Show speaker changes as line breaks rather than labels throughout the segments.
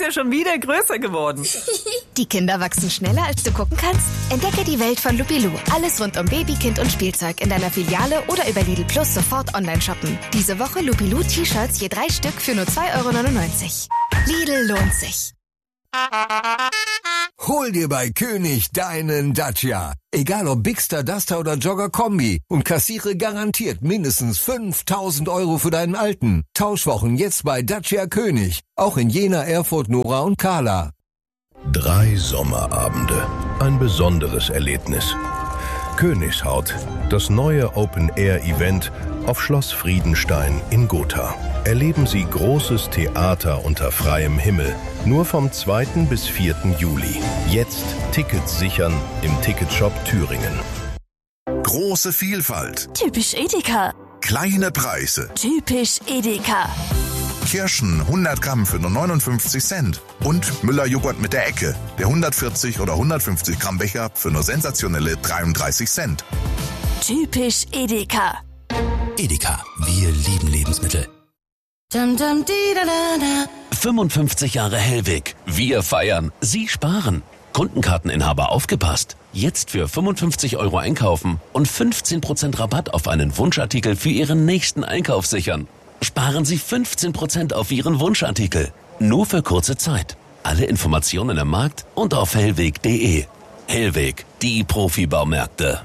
ja schon wieder größer geworden.
Die Kinder wachsen schneller, als du gucken kannst? Entdecke die Welt von Lupilu. Alles rund um Baby, Kind und Spielzeug in deiner Filiale oder über Lidl Plus sofort online shoppen. Diese Woche Lupilu T-Shirts je 3 Stück für nur 2,99 €. Lidl lohnt sich.
Hol dir bei König deinen Dacia. Egal ob Bigster, Duster oder Jogger Kombi. Und kassiere garantiert mindestens 5.000 € für deinen alten. Tauschwochen jetzt bei Dacia König. Auch in Jena, Erfurt, Nora und Kala.
3 Sommerabende. Ein besonderes Erlebnis. Königshaut. Das neue Open-Air-Event auf Schloss Friedenstein in Gotha. Erleben Sie großes Theater unter freiem Himmel. Nur vom 2. bis 4. Juli. Jetzt Tickets sichern im Ticketshop Thüringen.
Große Vielfalt.
Typisch Edeka.
Kleine Preise.
Typisch Edeka.
Kirschen 100 Gramm für nur 59 Cent. Und Müller-Joghurt mit der Ecke. Der 140 oder 150 Gramm Becher für nur sensationelle 33 Cent.
Typisch Edeka.
Edeka, wir lieben Lebensmittel.
55 Jahre Hellwig. Wir feiern, Sie sparen. Kundenkarteninhaber aufgepasst. Jetzt für 55 € einkaufen und 15% Rabatt auf einen Wunschartikel für Ihren nächsten Einkauf sichern. Sparen Sie 15% auf Ihren Wunschartikel. Nur für kurze Zeit. Alle Informationen im Markt und auf hellweg.de. Hellweg, die Profibaumärkte.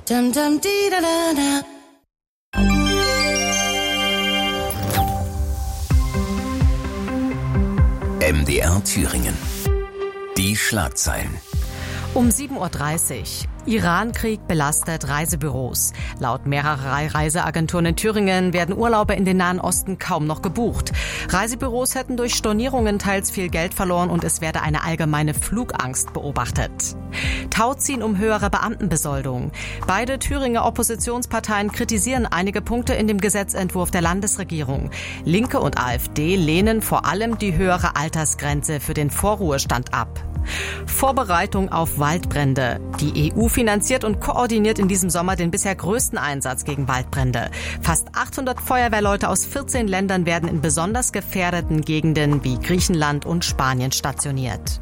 MDR Thüringen. Die Schlagzeilen.
Um 7:30 Uhr. Iran-Krieg belastet Reisebüros. Laut mehrerer Reiseagenturen in Thüringen werden Urlaube in den Nahen Osten kaum noch gebucht. Reisebüros hätten durch Stornierungen teils viel Geld verloren und es werde eine allgemeine Flugangst beobachtet. Tauziehen um höhere Beamtenbesoldung. Beide Thüringer Oppositionsparteien kritisieren einige Punkte in dem Gesetzentwurf der Landesregierung. Linke und AfD lehnen vor allem die höhere Altersgrenze für den Vorruhestand ab. Vorbereitung auf Waldbrände. Die EU finanziert und koordiniert in diesem Sommer den bisher größten Einsatz gegen Waldbrände. Fast 800 Feuerwehrleute aus 14 Ländern werden in besonders gefährdeten Gegenden wie Griechenland und Spanien stationiert.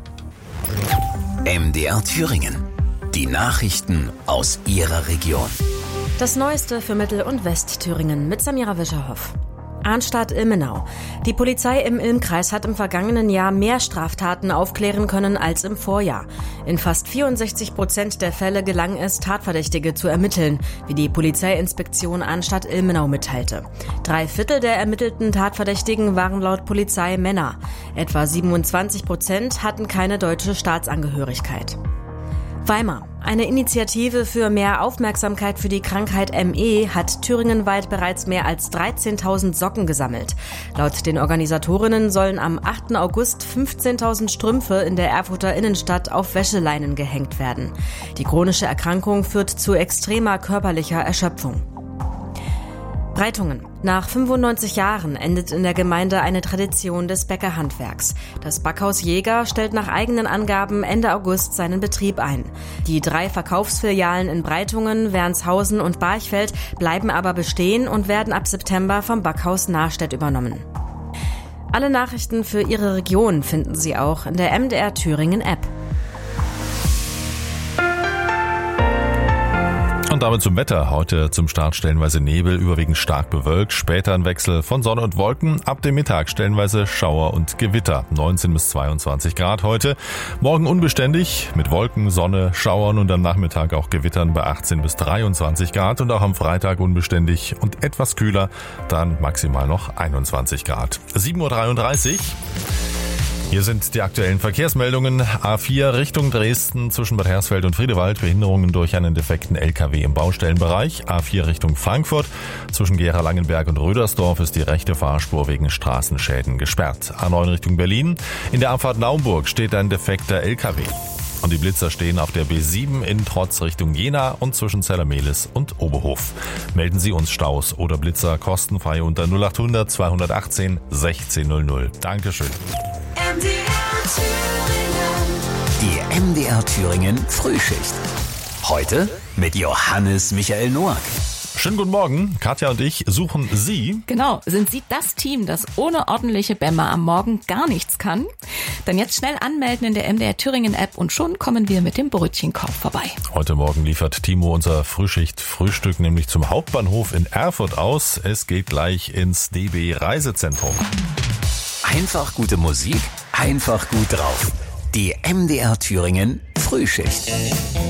MDR Thüringen. Die Nachrichten aus Ihrer Region.
Das Neueste für Mittel- und Westthüringen mit Samira Wischerhoff. Arnstadt-Ilmenau. Die Polizei im Ilm-Kreis hat im vergangenen Jahr mehr Straftaten aufklären können als im Vorjahr. In fast 64% der Fälle gelang es, Tatverdächtige zu ermitteln, wie die Polizeiinspektion Arnstadt-Ilmenau mitteilte. 3/4 der ermittelten Tatverdächtigen waren laut Polizei Männer. Etwa 27% hatten keine deutsche Staatsangehörigkeit. Weimar. Eine Initiative für mehr Aufmerksamkeit für die Krankheit ME hat thüringenweit bereits mehr als 13.000 Socken gesammelt. Laut den Organisatorinnen sollen am 8. August 15.000 Strümpfe in der Erfurter Innenstadt auf Wäscheleinen gehängt werden. Die chronische Erkrankung führt zu extremer körperlicher Erschöpfung. Breitungen. Nach 95 Jahren endet in der Gemeinde eine Tradition des Bäckerhandwerks. Das Backhaus Jäger stellt nach eigenen Angaben Ende August seinen Betrieb ein. Die 3 Verkaufsfilialen in Breitungen, Wernshausen und Barchfeld bleiben aber bestehen und werden ab September vom Backhaus Nahrstedt übernommen. Alle Nachrichten für Ihre Region finden Sie auch in der MDR Thüringen App.
Und damit zum Wetter. Heute zum Start stellenweise Nebel, überwiegend stark bewölkt. Später ein Wechsel von Sonne und Wolken. Ab dem Mittag stellenweise Schauer und Gewitter. 19 bis 22 Grad heute. Morgen unbeständig mit Wolken, Sonne, Schauern und am Nachmittag auch Gewittern bei 18 bis 23 Grad. Und auch am Freitag unbeständig und etwas kühler. Dann maximal noch 21 Grad. 7:33 Uhr. Hier sind die aktuellen Verkehrsmeldungen. A4 Richtung Dresden zwischen Bad Hersfeld und Friedewald. Behinderungen durch einen defekten LKW im Baustellenbereich. A4 Richtung Frankfurt zwischen Gera-Langenberg und Rödersdorf ist die rechte Fahrspur wegen Straßenschäden gesperrt. A9 Richtung Berlin. In der Abfahrt Naumburg steht ein defekter LKW. Und die Blitzer stehen auf der B7 in Trotz Richtung Jena und zwischen Zellermehlis und Oberhof. Melden Sie uns Staus oder Blitzer kostenfrei unter 0800 218 1600. Dankeschön.
Die MDR Thüringen Frühschicht. Heute mit Johannes Michael Noack.
Schönen guten Morgen. Katja und ich suchen Sie.
Genau. Sind Sie das Team, das ohne ordentliche Bämmer am Morgen gar nichts kann? Dann jetzt schnell anmelden in der MDR Thüringen App und schon kommen wir mit dem Brötchenkorb vorbei.
Heute Morgen liefert Timo unser Frühschicht-Frühstück nämlich zum Hauptbahnhof in Erfurt aus. Es geht gleich ins DB Reisezentrum.
Einfach gute Musik, einfach gut drauf. Die MDR Thüringen Frühschicht.